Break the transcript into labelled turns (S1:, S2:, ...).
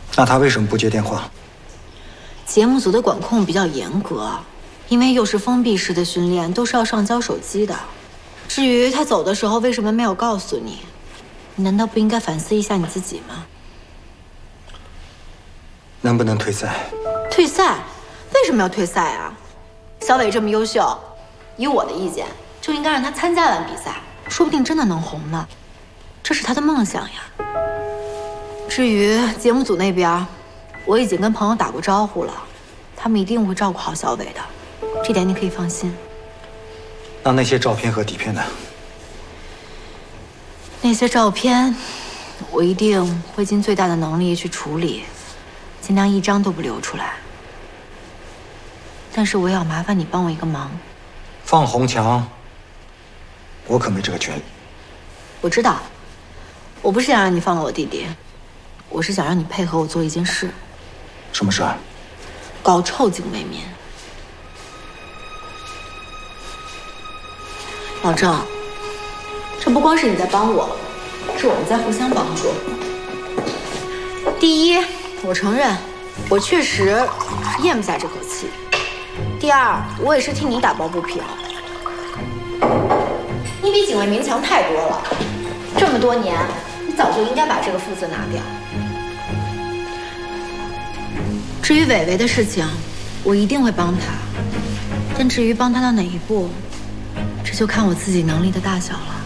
S1: 那他为什么不接电话？
S2: 节目组的管控比较严格，因为又是封闭式的训练，都是要上交手机的。至于他走的时候为什么没有告诉你，你难道不应该反思一下你自己吗？
S1: 能不能退赛？
S2: 退赛？为什么要退赛啊？小伟这么优秀，以我的意见，就应该让他参加完比赛，说不定真的能红呢。这是他的梦想呀。至于节目组那边，我已经跟朋友打过招呼了，他们一定会照顾好小伟的，这点你可以放心。
S1: 那些照片和底片呢？
S2: 那些照片，我一定会尽最大的能力去处理，尽量一张都不留出来。但是我也要麻烦你帮我一个忙。
S1: 放红墙，我可没这个权利。
S2: 我知道，我不是想让你放了我弟弟，我是想让你配合我做一件事。
S1: 什么事啊？
S2: 搞臭警卫民。老郑，这不光是你在帮我，是我们在互相帮助。第一，我承认，我确实咽不下这口气。第二，我也是替你打抱不平。你比警卫民强太多了，这么多年，你早就应该把这个副字拿掉。至于伟伟的事情，我一定会帮他，但至于帮他到哪一步，这就看我自己能力的大小了。